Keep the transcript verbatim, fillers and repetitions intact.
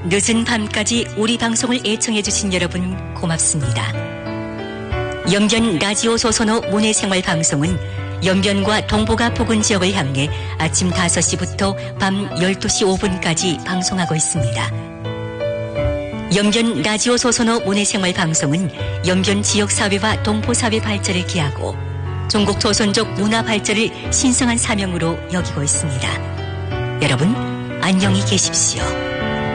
늦은 밤까지 우리 방송을 애청해주신 여러분 고맙습니다. 영변 라디오 소선호 문해생활 방송은 영변과 동북아 부근 지역을 향해 아침 다섯 시부터 밤 열두 시 오 분까지 방송하고 있습니다. 영변 라디오 소선호 문해생활 방송은 영변 지역사회와 동포사회 발전을 기하고 중국 조선족 문화 발전을 신성한 사명으로 여기고 있습니다. 여러분, 안녕히 계십시오.